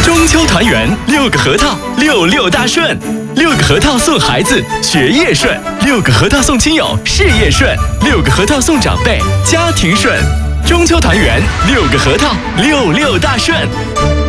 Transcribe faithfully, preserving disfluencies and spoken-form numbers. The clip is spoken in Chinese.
中秋团圆，六个核桃，六六大顺。六个核桃送孩子，学业顺；六个核桃送亲友，事业顺；六个核桃送长辈，家庭顺。中秋团圆，六个核桃，六六大顺。